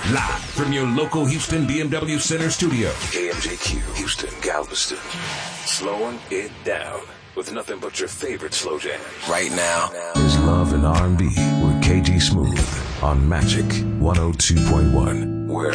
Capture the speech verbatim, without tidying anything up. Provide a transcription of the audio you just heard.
Live from your local Houston B M W Center studio. K M J Q, Houston, Galveston. Slowing it down with nothing but your favorite slow jams. Right now is Love and R and B with K G Smooth on Magic one oh two point one.